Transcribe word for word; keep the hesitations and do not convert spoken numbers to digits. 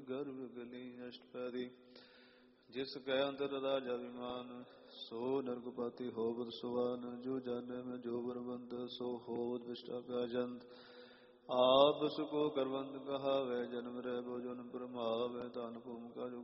गर्भ गली अष्टपैदी जिस कै अंतर राजा विमान सो नरकपति होवत सुवान जो जाने में जो बरबंत सो होवत विष्टा प्याजंत आप सुको करवंत कहा वह जन्म रह भोजन प्रमाव धन भूमिका जो